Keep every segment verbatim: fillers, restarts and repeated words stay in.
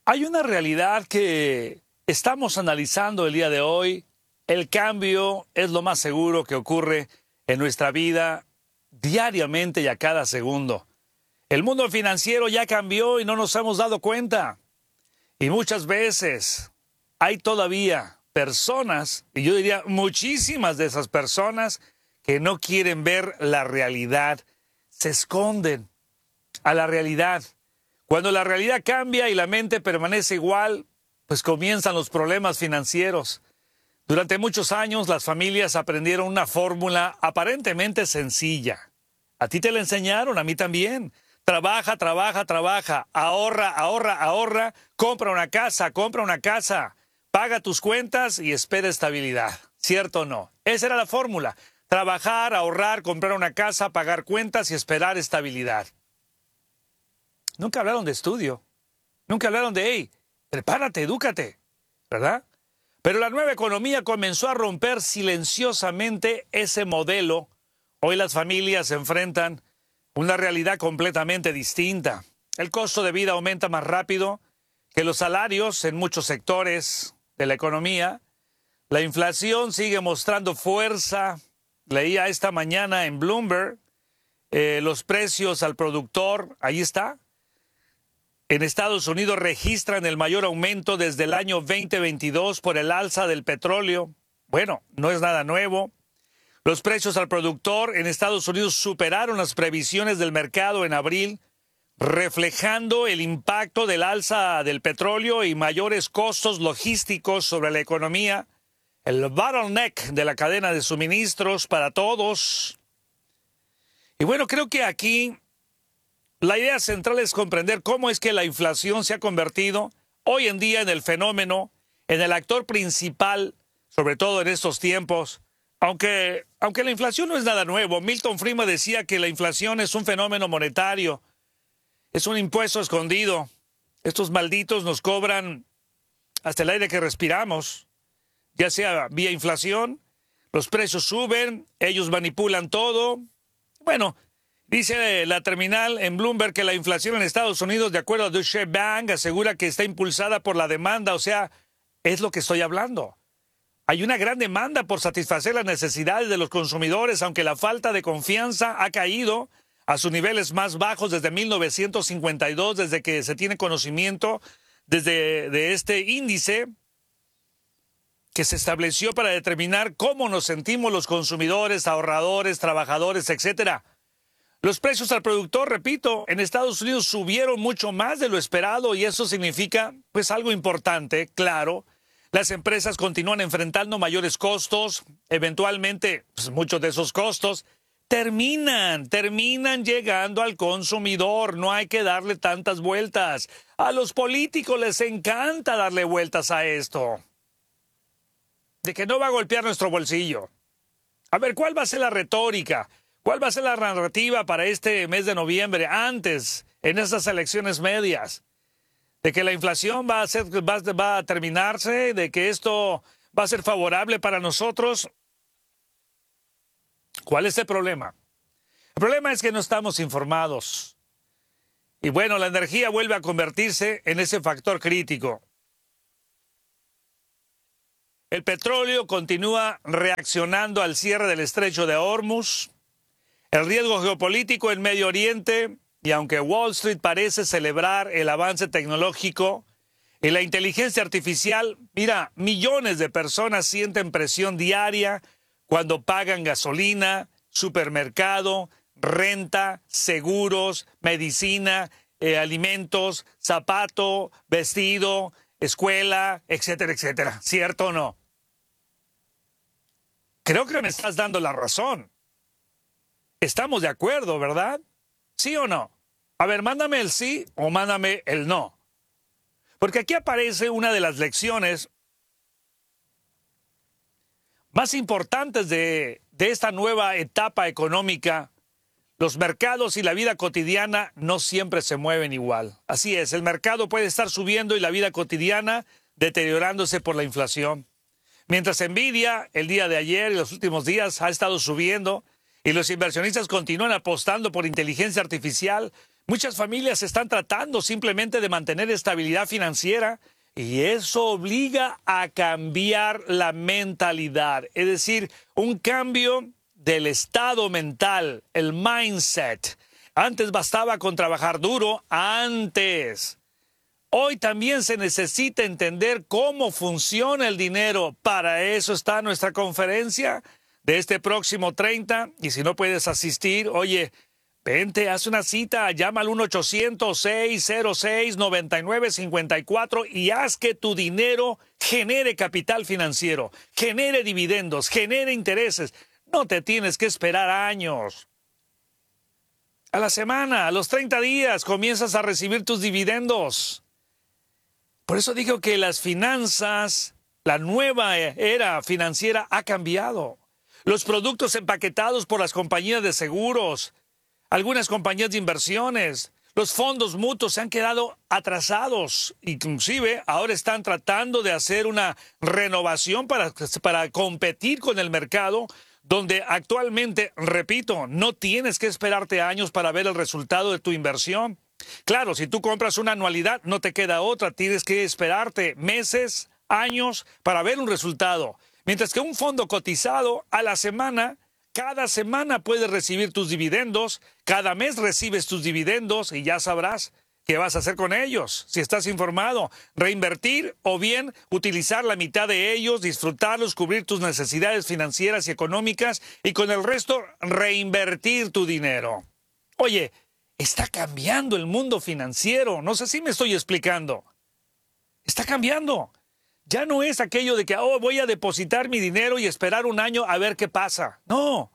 Hay una realidad que estamos analizando el día de hoy. El cambio es lo más seguro que ocurre en nuestra vida diariamente y a cada segundo. El mundo financiero ya cambió y no nos hemos dado cuenta. Y muchas veces hay todavía personas, y yo diría muchísimas de esas personas, que no quieren ver la realidad. Se esconden a la realidad. Cuando la realidad cambia y la mente permanece igual, pues comienzan los problemas financieros. Durante muchos años las familias aprendieron una fórmula aparentemente sencilla. A ti te la enseñaron, a mí también. Trabaja, trabaja, trabaja, ahorra, ahorra, ahorra, compra una casa, compra una casa, paga tus cuentas y espera estabilidad. ¿Cierto o no? Esa era la fórmula. Trabajar, ahorrar, comprar una casa, pagar cuentas y esperar estabilidad. Nunca hablaron de estudio. Nunca hablaron de, hey, prepárate, edúcate, ¿verdad? Pero la nueva economía comenzó a romper silenciosamente ese modelo. Hoy las familias se enfrentan a una realidad completamente distinta. El costo de vida aumenta más rápido que los salarios en muchos sectores de la economía. La inflación sigue mostrando fuerza. Leía esta mañana en Bloomberg eh, los precios al productor. Ahí está. En Estados Unidos registran el mayor aumento desde el año veinte veintidós por el alza del petróleo. Bueno, no es nada nuevo. Los precios al productor en Estados Unidos superaron las previsiones del mercado en abril, reflejando el impacto del alza del petróleo y mayores costos logísticos sobre la economía, el bottleneck de la cadena de suministros para todos. Y bueno, creo que aquí la idea central es comprender cómo es que la inflación se ha convertido hoy en día en el fenómeno, en el actor principal, sobre todo en estos tiempos. Aunque, aunque la inflación no es nada nuevo, Milton Friedman decía que la inflación es un fenómeno monetario, es un impuesto escondido. Estos malditos nos cobran hasta el aire que respiramos, ya sea vía inflación, los precios suben, ellos manipulan todo. Bueno, dice la terminal en Bloomberg que la inflación en Estados Unidos, de acuerdo a Deutsche Bank, asegura que está impulsada por la demanda. O sea, es lo que estoy hablando. Hay una gran demanda por satisfacer las necesidades de los consumidores, aunque la falta de confianza ha caído a sus niveles más bajos desde mil novecientos cincuenta y dos, desde que se tiene conocimiento desde de este índice que se estableció para determinar cómo nos sentimos los consumidores, ahorradores, trabajadores, etcétera. Los precios al productor, repito, en Estados Unidos subieron mucho más de lo esperado y eso significa, pues, algo importante, claro. Las empresas continúan enfrentando mayores costos, eventualmente, pues, muchos de esos costos terminan, terminan llegando al consumidor. No hay que darle tantas vueltas. A los políticos les encanta darle vueltas a esto. De que no va a golpear nuestro bolsillo. A ver, ¿cuál va a ser la retórica? ¿Cuál va a ser la narrativa para este mes de noviembre, antes, en esas elecciones medias? De que la inflación va a, ser, va, va a terminarse, de que esto va a ser favorable para nosotros. ¿Cuál es el problema? El problema es que no estamos informados. Y bueno, la energía vuelve a convertirse en ese factor crítico. El petróleo continúa reaccionando al cierre del estrecho de Hormuz. El riesgo geopolítico en Medio Oriente, y aunque Wall Street parece celebrar el avance tecnológico y la inteligencia artificial, mira, millones de personas sienten presión diaria cuando pagan gasolina, supermercado, renta, seguros, medicina, eh, alimentos, zapato, vestido, escuela, etcétera, etcétera. ¿Cierto o no? Creo que me estás dando la razón. Estamos de acuerdo, ¿verdad? ¿Sí o no? A ver, mándame el sí o mándame el no. Porque aquí aparece una de las lecciones más importantes de, de esta nueva etapa económica. Los mercados y la vida cotidiana no siempre se mueven igual. Así es, el mercado puede estar subiendo y la vida cotidiana deteriorándose por la inflación. Mientras Nvidia, el día de ayer y los últimos días, ha estado subiendo, y los inversionistas continúan apostando por inteligencia artificial, Muchas familias están tratando simplemente de mantener estabilidad financiera y eso obliga a cambiar la mentalidad, es decir, un cambio del estado mental, el mindset. Antes bastaba con trabajar duro, antes. Hoy también se necesita entender cómo funciona el dinero. Para eso está nuestra conferencia de este próximo treinta. Y si no puedes asistir, oye, vente, haz una cita, llama al uno ochocientos, seis cero seis, nueve nueve cinco cuatro y haz que tu dinero genere capital financiero, genere dividendos, genere intereses. No te tienes que esperar años. A la semana, a los treinta días, comienzas a recibir tus dividendos. Por eso digo que las finanzas, la nueva era financiera ha cambiado. Los productos empaquetados por las compañías de seguros, algunas compañías de inversiones, los fondos mutuos se han quedado atrasados. Inclusive ahora están tratando de hacer una renovación para, para competir con el mercado, donde actualmente, repito, no tienes que esperarte años para ver el resultado de tu inversión. Claro, si tú compras una anualidad, no te queda otra, tienes que esperarte meses, años para ver un resultado. Mientras que un fondo cotizado a la semana, cada semana puedes recibir tus dividendos, cada mes recibes tus dividendos y ya sabrás qué vas a hacer con ellos, si estás informado, reinvertir o bien utilizar la mitad de ellos, disfrutarlos, cubrir tus necesidades financieras y económicas y con el resto reinvertir tu dinero. Oye, está cambiando el mundo financiero. No sé si me estoy explicando. Está cambiando. Ya no es aquello de que oh, voy a depositar mi dinero y esperar un año a ver qué pasa. No.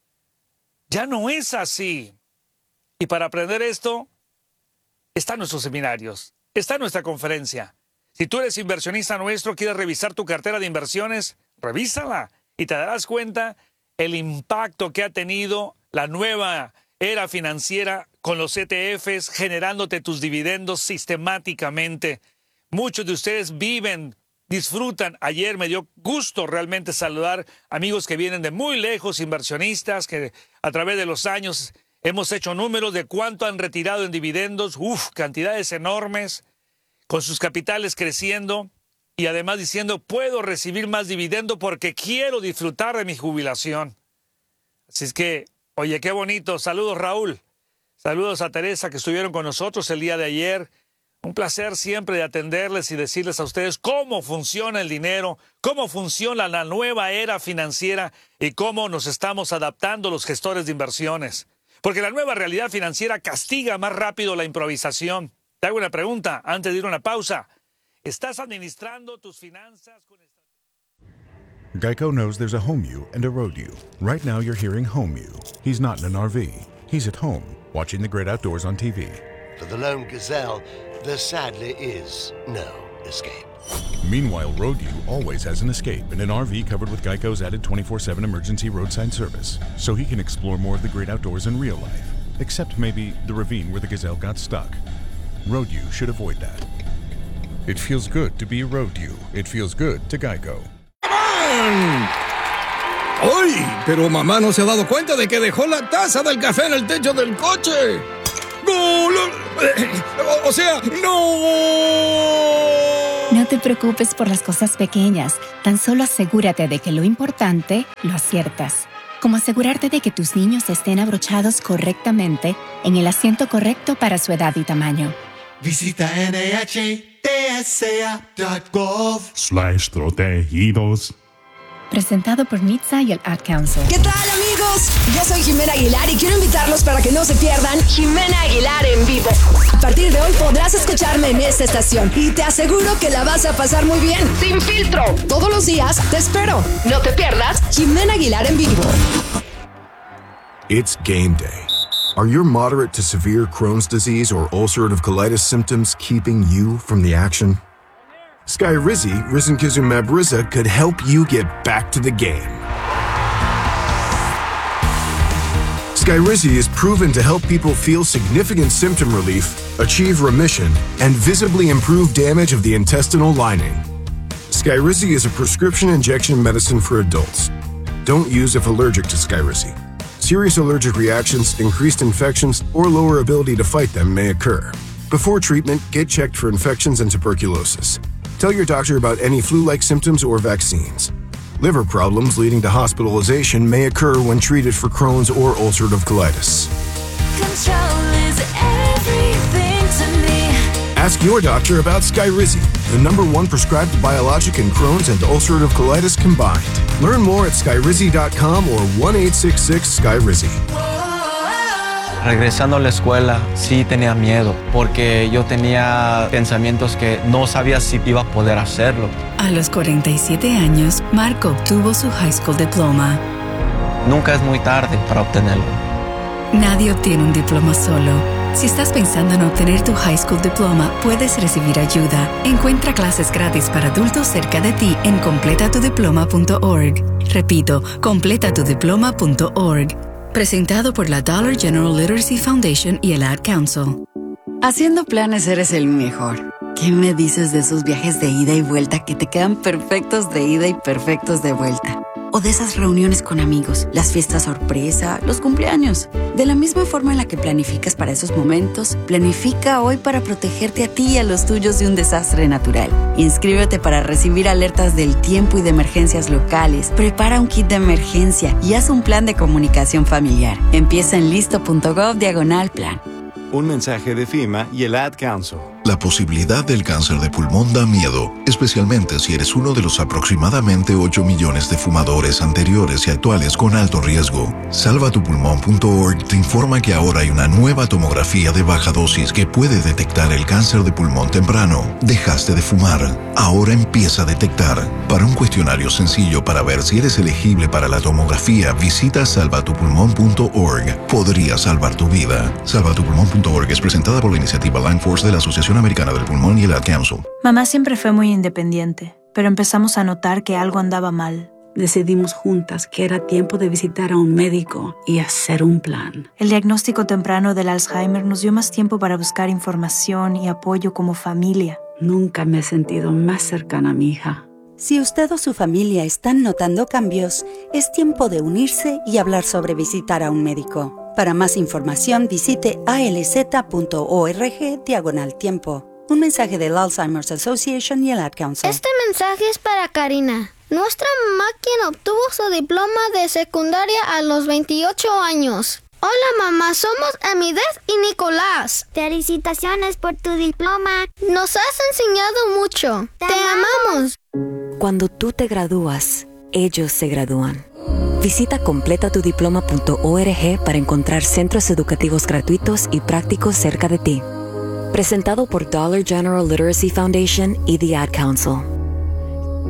Ya no es así. Y para aprender esto, están nuestros seminarios. Está nuestra conferencia. Si tú eres inversionista nuestro, quieres revisar tu cartera de inversiones, revísala y te darás cuenta el impacto que ha tenido la nueva era financiera con los E T Fs, generándote tus dividendos sistemáticamente. Muchos de ustedes viven, disfrutan. Ayer me dio gusto realmente saludar amigos que vienen de muy lejos, inversionistas, que a través de los años hemos hecho números de cuánto han retirado en dividendos. Uf, cantidades enormes, con sus capitales creciendo y además diciendo, puedo recibir más dividendo porque quiero disfrutar de mi jubilación. Así es que, oye, qué bonito. Saludos, Raúl. Saludos a Teresa, que estuvieron con nosotros el día de ayer. Un placer siempre de atenderles y decirles a ustedes cómo funciona el dinero, cómo funciona la nueva era financiera y cómo nos estamos adaptando los gestores de inversiones. Porque la nueva realidad financiera castiga más rápido la improvisación. Te hago una pregunta antes de ir a una pausa. ¿Estás administrando tus finanzas con esta... Geico knows there's a home you and a road you. Right now you're hearing home you. He's not in an R V. He's at home, watching the great outdoors on T V. For the lone gazelle, there sadly is no escape. Meanwhile, road you always has an escape in an R V covered with Geico's added twenty-four seven emergency roadside service, so he can explore more of the great outdoors in real life, except maybe the ravine where the gazelle got stuck. Road you should avoid that. It feels good to be road you. It feels good to Geico. ¡Ay! Pero mamá no se ha dado cuenta de que dejó la taza del café en el techo del coche. ¡No! O sea, ¡no! No te preocupes por las cosas pequeñas. Tan solo asegúrate de que lo importante lo aciertas. Como asegurarte de que tus niños estén abrochados correctamente en el asiento correcto para su edad y tamaño. Visita N H T S A punto gov slash protegidos. Presentado por N H T S A y el Ad Council. ¿Qué tal, amigos? Yo soy Jimena Aguilar y quiero invitarlos para que no se pierdan Jimena Aguilar en vivo. A partir de hoy podrás escucharme en esta estación y te aseguro que la vas a pasar muy bien. Sin filtro. Todos los días te espero. No te pierdas Jimena Aguilar en vivo. It's game day. Are your moderate to severe Crohn's disease or ulcerative colitis symptoms keeping you from the action? Skyrizi, risankizumab Riza, could help you get back to the game. Skyrizi is proven to help people feel significant symptom relief, achieve remission, and visibly improve damage of the intestinal lining. Skyrizi is a prescription injection medicine for adults. Don't use if allergic to Skyrizi. Serious allergic reactions, increased infections, or lower ability to fight them may occur. Before treatment, get checked for infections and tuberculosis. Tell your doctor about any flu-like symptoms or vaccines. Liver problems leading to hospitalization may occur when treated for Crohn's or ulcerative colitis. Control is everything to me. Ask your doctor about Skyrizi, the number one prescribed biologic in Crohn's and ulcerative colitis combined. Learn more at skyrizi dot com or one eight six six Skyrizi. Regresando a la escuela, sí tenía miedo, porque yo tenía pensamientos que no sabía si iba a poder hacerlo. A los cuarenta y siete años, Marco obtuvo su high school diploma. Nunca es muy tarde para obtenerlo. Nadie obtiene un diploma solo. Si estás pensando en obtener tu high school diploma, puedes recibir ayuda. Encuentra clases gratis para adultos cerca de ti en completa tu diploma punto org. Repito, completa tu diploma punto org. Presentado por la Dollar General Literacy Foundation y el Ad Council. Haciendo planes eres el mejor. ¿Qué me dices de esos viajes de ida y vuelta que te quedan perfectos de ida y perfectos de vuelta? O de esas reuniones con amigos, las fiestas sorpresa, los cumpleaños. De la misma forma en la que planificas para esos momentos, planifica hoy para protegerte a ti y a los tuyos de un desastre natural. Inscríbete para recibir alertas del tiempo y de emergencias locales. Prepara un kit de emergencia y haz un plan de comunicación familiar. Empieza en listo.gov diagonal plan. Un mensaje de FEMA y el Ad Council. La posibilidad del cáncer de pulmón da miedo, especialmente si eres uno de los aproximadamente ocho millones de fumadores anteriores y actuales con alto riesgo. salva tu pulmón punto org te informa que ahora hay una nueva tomografía de baja dosis que puede detectar el cáncer de pulmón temprano. Dejaste de fumar, ahora empieza a detectar. Para un cuestionario sencillo para ver si eres elegible para la tomografía, visita salva tu pulmón punto org. Podría salvar tu vida. salva tu pulmón punto org es presentada por la iniciativa Line Force de la Asociación Americana del Pulmón y el Ad Council. Mamá siempre fue muy independiente, pero empezamos a notar que algo andaba mal. Decidimos juntas que era tiempo de visitar a un médico y hacer un plan. El diagnóstico temprano del Alzheimer nos dio más tiempo para buscar información y apoyo como familia. Nunca me he sentido más cercana a mi hija. Si usted o su familia están notando cambios, es tiempo de unirse y hablar sobre visitar a un médico. Para más información, visite alz punto org diagonal tiempo. Un mensaje del Alzheimer's Association y el Ad Council. Este mensaje es para Karina, nuestra mamá, quien obtuvo su diploma de secundaria a los veintiocho años. Hola mamá, somos Amidez y Nicolás. Felicitaciones por tu diploma. Nos has enseñado mucho. Te, Te amamos. Cuando tú te gradúas, ellos se gradúan. Visita completa tu diploma punto org para encontrar centros educativos gratuitos y prácticos cerca de ti. Presentado por Dollar General Literacy Foundation y The Ad Council.